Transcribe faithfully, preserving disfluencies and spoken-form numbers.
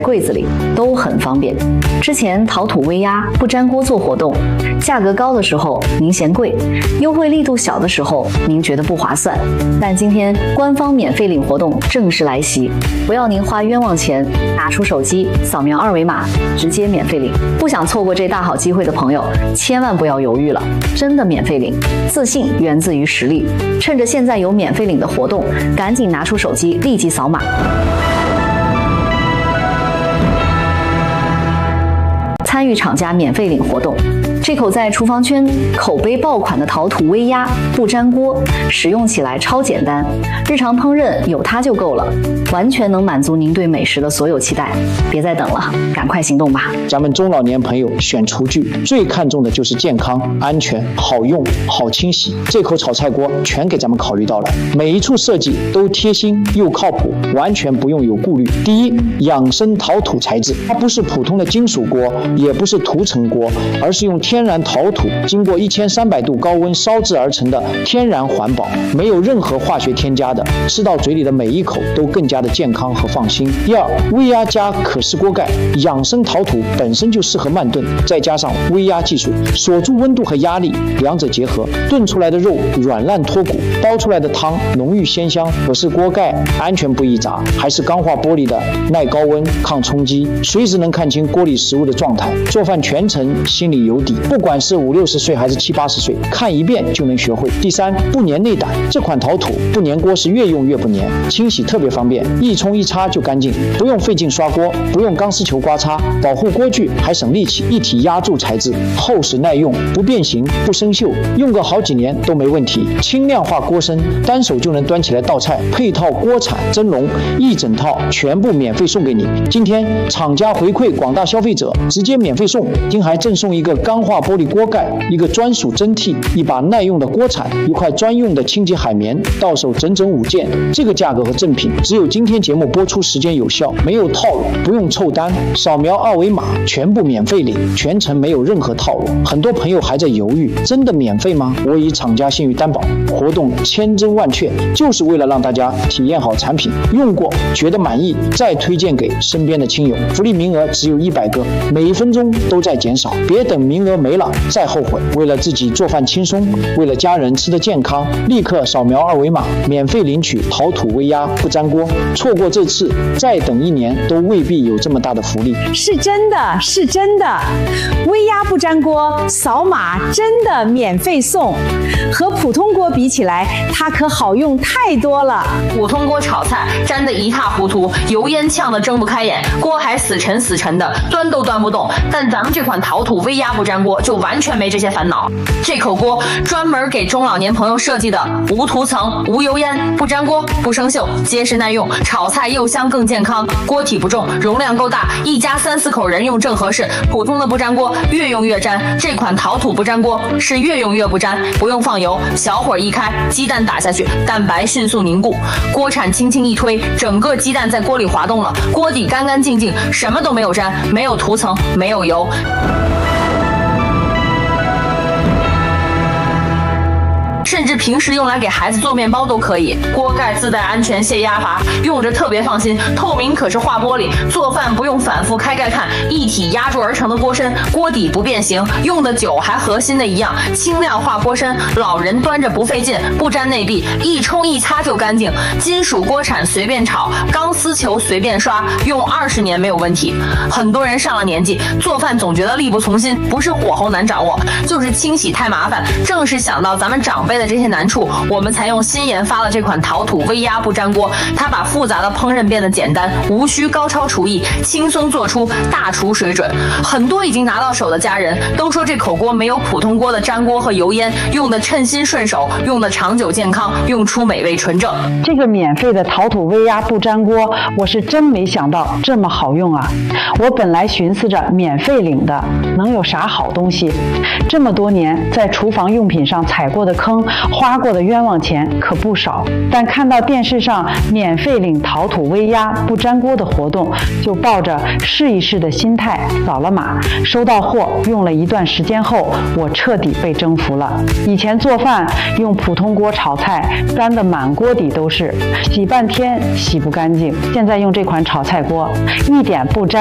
柜子里都很方便。之前陶土微压不粘锅做活动，价格高的时候您嫌贵，优惠力度小的时候您觉得不划算。但今天官方免费领活动正式来袭，不要您花冤枉钱，拿出手机扫描二维码，直接免费领。不想错过这大好机会的朋友，千万不要犹豫了，真的免费领。自信源自于实力，趁着现在有免费领的活动，赶紧拿出手机立即扫码。参与厂家免费领活动，这口在厨房圈口碑爆款的陶土微压不粘锅，使用起来超简单，日常烹饪有它就够了，完全能满足您对美食的所有期待。别再等了，赶快行动吧！ 咱们中老年朋友选厨具最看重的就是健康、安全、好用、好清洗。这口炒菜锅全给咱们考虑到了，每一处设计都贴心又靠谱，完全不用有顾虑。第一，养生陶土材质，它不是普通的金属锅，也不是涂层锅，而是用天然陶土经过一千三百度高温烧制而成的天然环保，没有任何化学添加的，吃到嘴里的每一口都更加的健康和放心。第二，微压加可视锅盖，养生陶土本身就适合慢炖，再加上微压技术锁住温度和压力，两者结合，炖出来的肉软烂脱骨，煲出来的汤浓郁鲜香。可视锅盖安全不易砸，还是钢化玻璃的，耐高温抗冲击，随时能看清锅里食物的状态，做饭全程心里有底。不管是五六十岁还是七八十岁，看一遍就能学会。第三，不粘内胆，这款陶土不粘锅是越用越不粘，清洗特别方便，一冲一擦就干净，不用费劲刷锅，不用钢丝球刮擦，保护锅具还省力气。一体压铸材质，厚实耐用，不变形不生锈，用个好几年都没问题。轻量化锅身，单手就能端起来倒菜，配套锅铲蒸笼一整套全部免费送给你。今天厂家回馈广大消费者，直接免费送，今还赠送一个钢化玻璃锅盖，一个专属蒸屉，一把耐用的锅铲，一块专用的清洁海绵，到手整整五件。这个价格和赠品只有今天节目播出时间有效，没有套路，不用凑单，扫描二维码全部免费领，全程没有任何套路。很多朋友还在犹豫，真的免费吗？我以厂家信誉担保，活动千真万确，就是为了让大家体验好产品，用过觉得满意，再推荐给身边的亲友。福利名额只有一百个，每一分钟都在减少，别等名额没了再后悔。为了自己做饭轻松，为了家人吃得健康，立刻扫描二维码，免费领取陶土微压不粘锅。错过这次，再等一年都未必有这么大的福利。 是真的，是真的，微压不粘锅，扫码真的免费送。和普通锅比起来，它可好用太多了。 普通锅炒菜粘得一塌糊涂，油烟呛得睁不开眼，锅还死沉死沉的，端都端不动。但咱们这款陶土微压不粘锅就完全没这些烦恼。这口锅专门给中老年朋友设计的，无涂层、无油烟、不粘锅、不生锈，结实耐用，炒菜又香更健康。锅体不重，容量够大，一家三四口人用正合适。普通的不粘锅越用越粘，这款陶土不粘锅是越用越不粘，不用放油，小火一开，鸡蛋打下去，蛋白迅速凝固，锅铲轻轻一推，整个鸡蛋在锅里滑动了，锅底干干净净，什么都没有粘，没有涂层，没有油。甚至平时用来给孩子做面包都可以。锅盖自带安全泄压阀，用着特别放心。透明可视化玻璃，做饭不用反复开盖看，一体压铸而成的锅身，锅底不变形，用的久还和新的一样。轻量化锅身，老人端着不费劲，不粘内壁，一冲一擦就干净。金属锅铲随便炒，钢丝球随便刷，用二十年没有问题。很多人上了年纪，做饭总觉得力不从心，不是火候难掌握，就是清洗太麻烦。正是想到咱们长辈的这些难处，我们才用新研发了这款陶土微压不粘锅。它把复杂的烹饪变得简单，无需高超厨艺，轻松做出大厨水准。很多已经拿到手的家人都说，这口锅没有普通锅的粘锅和油烟，用的称心顺手，用的长久健康，用出美味纯正。 这个免费的陶土微压不粘锅，我是真没想到这么好用啊！我本来寻思着免费领的能有啥好东西，这么多年在厨房用品上踩过的坑， 花过的冤枉钱可不少，但看到电视上免费领陶土微压不粘锅的活动，就抱着试一试的心态扫了码。收到货用了一段时间后，我彻底被征服了。以前做饭用普通锅炒菜，粘得满锅底都是，洗半天洗不干净。现在用这款炒菜锅，一点不粘